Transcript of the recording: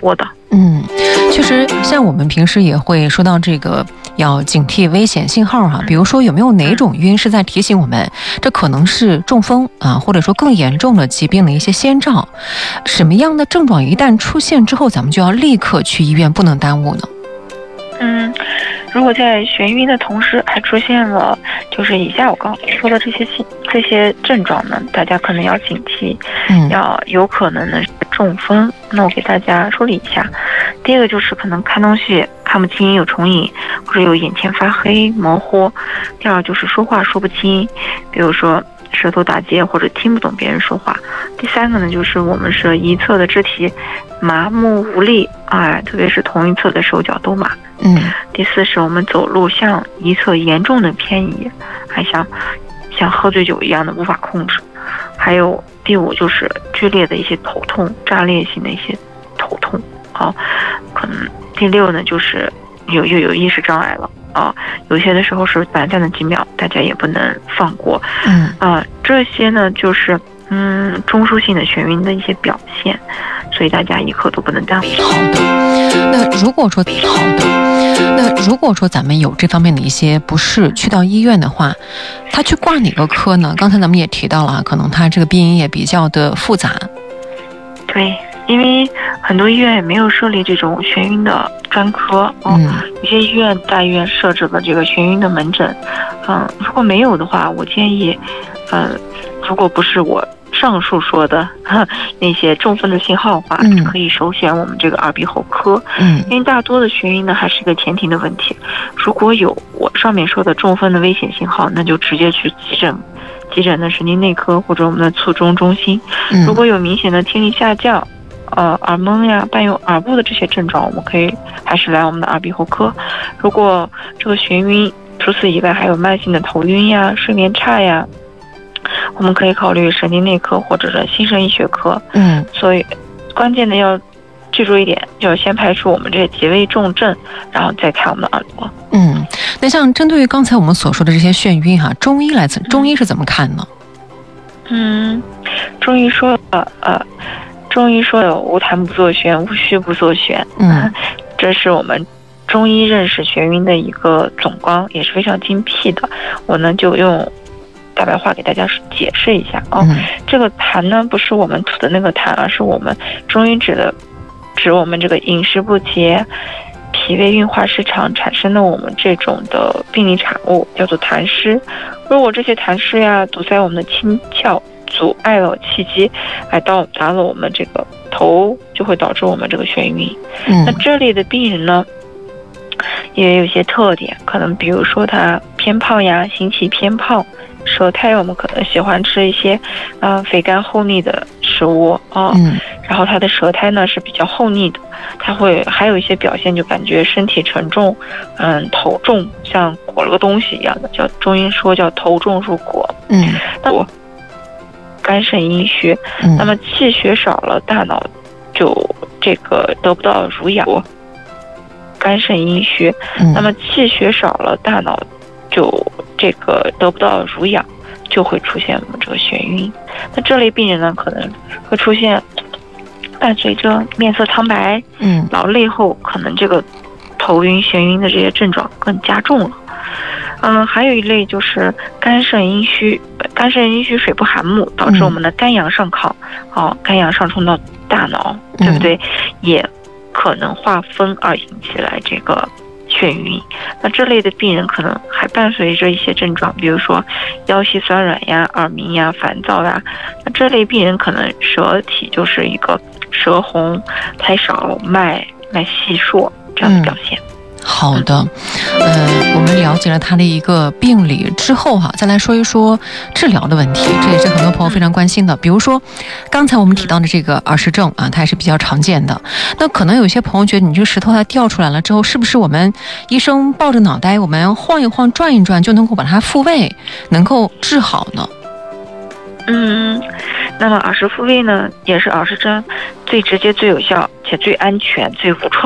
多的。 确实像我们平时也会说到这个要警惕危险信号哈，比如说有没有哪种晕是在提醒我们这可能是中风啊，或者说更严重的疾病的一些先兆？什么样的症状一旦出现之后，咱们就要立刻去医院，不能耽误呢？ 如果在眩晕的同时还出现了就是以下我刚才说的这些症状呢，大家可能要警惕，要有可能呢是中风。那我给大家梳理一下，第一个就是可能看东西看不清，有重影或者有眼前发黑模糊；第二就是说话说不清，比如说舌头打结或者听不懂别人说话；第三个呢就是我们是一侧的肢体麻木无力，特别是同一侧的手脚都麻。第四是我们走路向一侧严重的偏移，还像喝醉酒一样的无法控制。还有第五就是剧烈的一些头痛，炸裂性的一些头痛。可能第六呢就是有意识障碍了。有些的时候是短暂的几秒，大家也不能放过。这些呢就是中枢性的眩晕的一些表现，所以大家一刻都不能耽误。 那如果说咱们有这方面的一些不适，去到医院的话，他去挂哪个科呢？刚才咱们也提到了，可能他这个病因也比较的复杂。 对，因为很多医院也没有设立这种眩晕的专科。有些大医院设置了这个眩晕的门诊。如果没有的话，我建议如果不是我上述说的那些中风的信号的话，可以首选我们这个耳鼻喉科。因为大多的眩晕呢还是一个前庭的问题，如果有我上面说的中风的危险信号，那就直接去急诊的神经内科或者我们的卒中中心。如果有明显的听力下降、耳蒙呀、伴有耳部的这些症状，我们可以还是来我们的耳鼻喉科。如果这个眩晕除此以外还有慢性的头晕呀、睡眠差呀，我们可以考虑神经内科或者是新生医学科。所以关键的要记住一点，就要先排除我们这些极为重症，然后再看我们的耳朵。 那像针对于刚才我们所说的这些眩晕中医是怎么看呢？ 中医说有无痰不作眩，无虚不作眩。这是我们中医认识眩晕的一个总纲，也是非常精辟的。我呢就用大白话给大家解释一下。这个痰呢不是我们吐的那个痰，而是我们中医指我们这个饮食不节、脾胃运化失常产生的我们这种的病理产物，叫做痰湿。如果这些痰湿呀堵塞我们的清窍，阻碍了气机，到达了我们这个头，就会导致我们这个眩晕。那这类的病人呢也有一些特点，可能比如说他偏胖呀，形体偏胖，舌苔我们可能喜欢吃一些肥甘厚腻的食物然后他的舌苔呢是比较厚腻的，他会还有一些表现，就感觉身体沉重，头重，像裹了个东西一样的，叫中医说叫头重如裹。那我肝肾阴虚，那么气血少了，大脑就这个得不到濡养。肝肾阴虚，那么气血少了，大脑就这个得不到濡养，就会出现我们这个眩晕。那这类病人呢，可能会出现伴随着面色苍白，劳累后可能这个头晕、眩晕的这些症状更加重了。还有一类就是肝肾阴虚水不含木，导致我们的肝阳上亢，肝阳上冲到大脑，对不对？也可能化风而引起来这个眩晕。那这类的病人可能还伴随着一些症状，比如说腰膝酸软呀、耳鸣呀、烦躁呀。那这类病人可能舌体就是一个舌红、苔少、脉细数这样的表现。 好的，我们了解了他的一个病理之后再来说一说治疗的问题，这也是很多朋友非常关心的。比如说刚才我们提到的这个耳石症它也是比较常见的。那可能有些朋友觉得你这个石头它掉出来了之后，是不是我们医生抱着脑袋我们晃一晃转一转就能够把它复位，能够治好呢？ 那么耳石复位呢，也是耳石症最直接、最有效且最安全、最无创